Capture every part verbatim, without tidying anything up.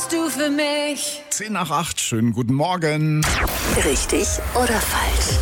bist du für mich. zehn nach acht, schönen guten Morgen. Richtig oder falsch?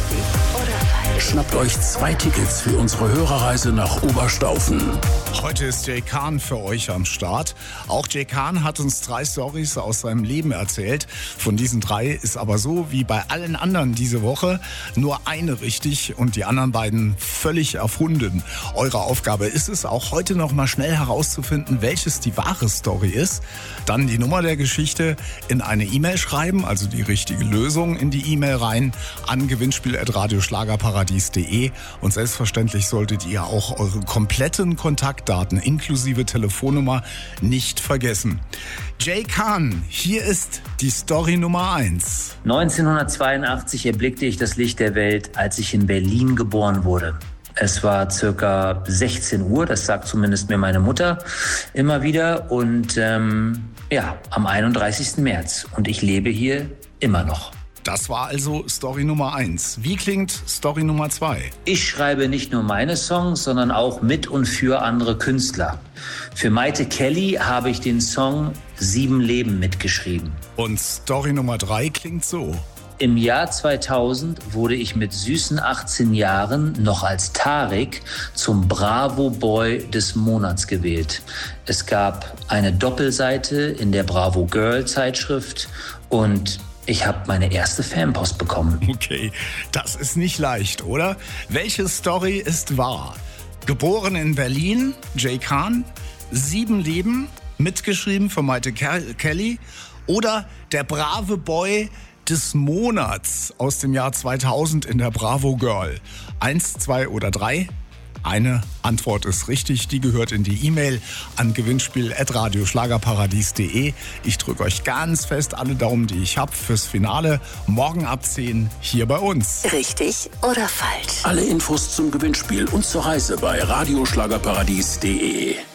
Schnappt euch zwei Tickets für unsere Hörerreise nach Oberstaufen. Heute ist Jay Khan für euch am Start. Auch Jay Khan hat uns drei Storys aus seinem Leben erzählt. Von diesen drei ist aber so wie bei allen anderen diese Woche nur eine richtig und die anderen beiden völlig erfunden. Eure Aufgabe ist es, auch heute noch mal schnell herauszufinden, welches die wahre Story ist. Dann die Nummer der Geschichte in eine E-Mail schreiben, also die richtige Lösung in die E-Mail rein an gewinnspiel at radioschlagerparadies punkt de und selbstverständlich solltet ihr auch eure kompletten Kontaktdaten inklusive Telefonnummer nicht vergessen. Jay Khan, hier ist die Story Nummer eins. neunzehnhundertzweiundachtzig erblickte ich das Licht der Welt, als ich in Berlin geboren wurde. Es war circa sechzehn Uhr, das sagt zumindest mir meine Mutter immer wieder. Und ähm, ja, am einunddreißigsten März. Und ich lebe hier immer noch. Das war also Story Nummer eins. Wie klingt Story Nummer zwei? Ich schreibe nicht nur meine Songs, sondern auch mit und für andere Künstler. Für Maite Kelly habe ich den Song Sieben Leben mitgeschrieben. Und Story Nummer drei klingt so. Im Jahr zweitausend wurde ich mit süßen achtzehn Jahren noch als Tarek zum Bravo Boy des Monats gewählt. Es gab eine Doppelseite in der Bravo Girl Zeitschrift und ich habe meine erste Fanpost bekommen. Okay, das ist nicht leicht, oder? Welche Story ist wahr? Geboren in Berlin, Jay Khan, Sieben Leben, mitgeschrieben von Maite Kelly, oder der brave Boy des Monats aus dem Jahr zweitausend in der Bravo Girl? Eins, zwei oder drei? Eine Antwort ist richtig, die gehört in die E-Mail an gewinnspiel at radioschlagerparadies punkt de. Ich drücke euch ganz fest alle Daumen, die ich habe fürs Finale. Morgen ab zehn hier bei uns. Richtig oder falsch? Alle Infos zum Gewinnspiel und zur Reise bei radioschlagerparadies punkt de.